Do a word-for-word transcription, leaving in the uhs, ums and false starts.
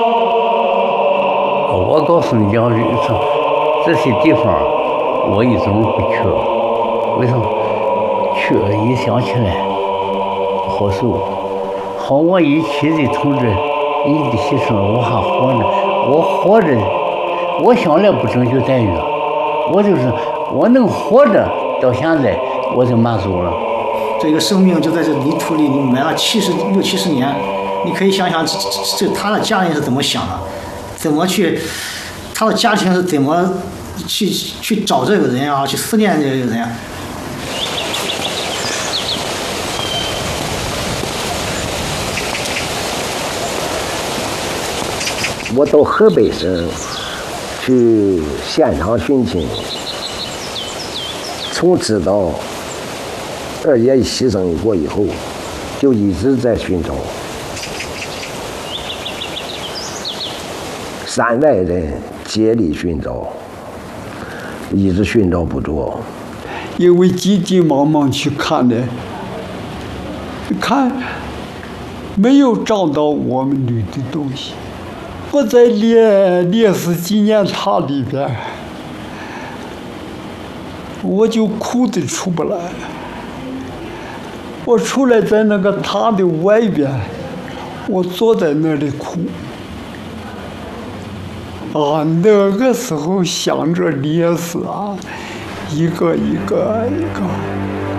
我告诉你，要是这些地方，我一种不去。为什么？去一想起来不好受。好，我一妻子同志，你的牺牲，我还活着，我活着，我想来不争取待遇，我就是我能活着到现在，我就满足了。 这个生命就在这泥土里，你埋了七十六七十年，你可以想想这这这他的家人是怎么想的，怎么去，他的家庭是怎么去去找这个人啊，去思念这个人。 我到河北省去现场寻亲，从知道二爷牺牲过以后，就一直在寻找。山外人竭力寻找，一直寻找不着。 因为急急忙忙去看的，看没有找到我们女的东西。我在烈烈士纪念塔里边，我就哭得出不来。我出来在那个塔的外边，我坐在那里哭。啊，那个时候想着烈士啊，一个一个一个。